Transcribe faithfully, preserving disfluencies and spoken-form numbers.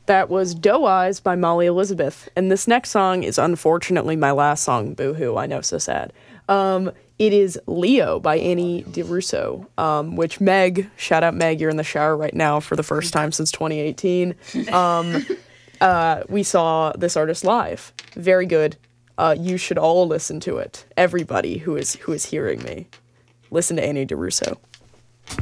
That was Doe Eyes by Molly Elizabeth. And this next song is unfortunately my last song, boo-hoo, I know, so sad. Um, it is Leo by Annie DiRusso, um, which Meg, shout out Meg, you're in the shower right now for the first time since twenty eighteen. Um, uh, we saw this artist live. Very good. Uh, you should all listen to it. Everybody who is who is hearing me. Listen to Annie DiRusso.